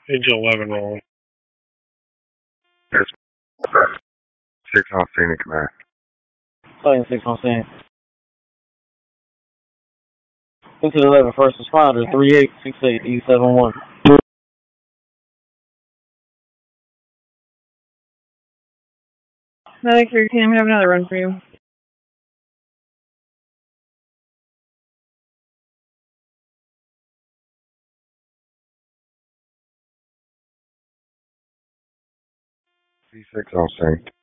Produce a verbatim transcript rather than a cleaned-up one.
Angel eleven rolling. It's six on scene in command. Plane six on scene. Into the eleven, first responder, three eight six eight E seven one. Medic three, can I have another run for you? C six on scene.